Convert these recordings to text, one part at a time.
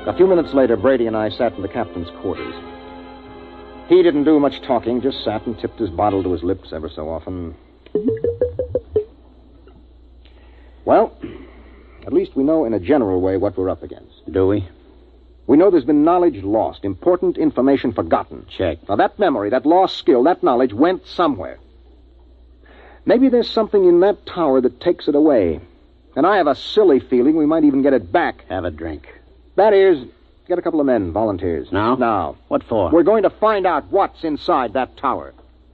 A few minutes later, Brady and I sat in the captain's quarters. He didn't do much talking, just sat and tipped his bottle to his lips ever so often. Well, at least we know in a general way what we're up against. Do we? We know there's been knowledge lost, important information forgotten. Check. Now, that memory, that lost skill, that knowledge went somewhere. Maybe there's something in that tower that takes it away. And I have a silly feeling we might even get it back. Have a drink. That is, get a couple of men, volunteers. Now? Now. What for? We're going to find out what's inside that tower.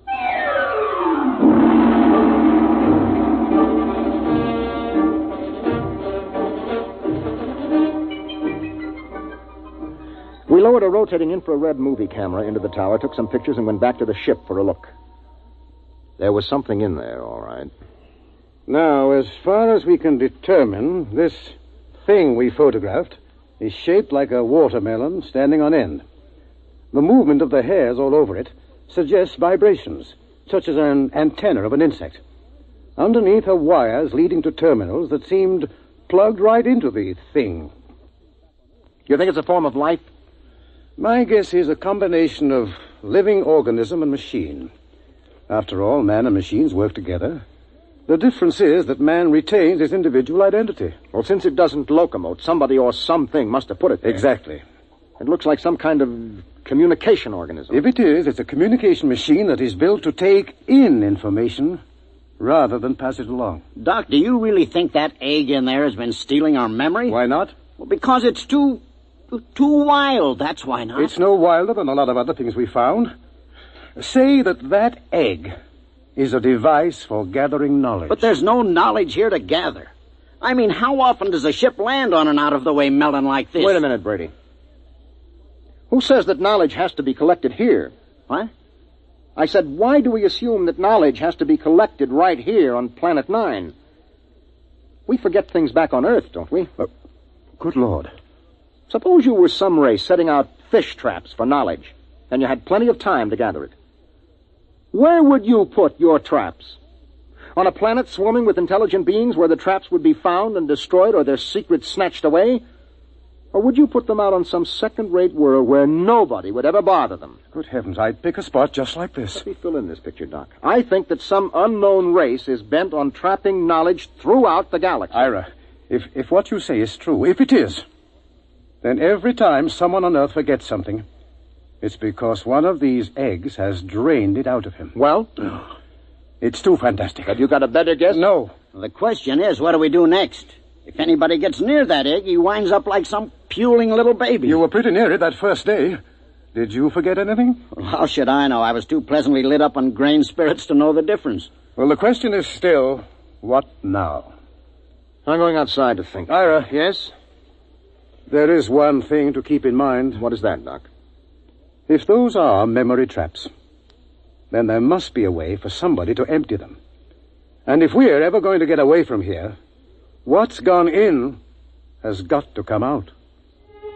We lowered a rotating infrared movie camera into the tower, took some pictures, and went back to the ship for a look. There was something in there, all right. Now, as far as we can determine, this thing we photographed is shaped like a watermelon standing on end. The movement of the hairs all over it suggests vibrations, such as an antenna of an insect. Underneath are wires leading to terminals that seemed plugged right into the thing. You think it's a form of life? My guess is a combination of living organism and machine. After all, man and machines work together. The difference is that man retains his individual identity. Well, since it doesn't locomote, somebody or something must have put it there. Exactly. It looks like some kind of communication organism. If it is, it's a communication machine that is built to take in information rather than pass it along. Doc, do you really think that egg in there has been stealing our memory? Why not? Well, because it's too wild, that's why not. It's no wilder than a lot of other things we found. Say that egg is a device for gathering knowledge. But there's no knowledge here to gather. I mean, how often does a ship land on an out-of-the-way melon like this? Wait a minute, Brady. Who says that knowledge has to be collected here? What? I said, why do we assume that knowledge has to be collected right here on Planet 9? We forget things back on Earth, don't we? Good Lord. Suppose you were some race setting out fish traps for knowledge, and you had plenty of time to gather it. Where would you put your traps? On a planet swarming with intelligent beings where the traps would be found and destroyed or their secrets snatched away? Or would you put them out on some second-rate world where nobody would ever bother them? Good heavens, I'd pick a spot just like this. Let me fill in this picture, Doc. I think that some unknown race is bent on trapping knowledge throughout the galaxy. Ira, if what you say is true, if it is, then every time someone on Earth forgets something, it's because one of these eggs has drained it out of him. Well? It's too fantastic. Have you got a better guess? No. Well, the question is, what do we do next? If anybody gets near that egg, he winds up like some puling little baby. You were pretty near it that first day. Did you forget anything? Well, how should I know? I was too pleasantly lit up on grain spirits to know the difference. Well, the question is still, what now? I'm going outside to think. Ira. Yes? There is one thing to keep in mind. What is that, Doc? If those are memory traps, then there must be a way for somebody to empty them. And if we're ever going to get away from here, what's gone in has got to come out.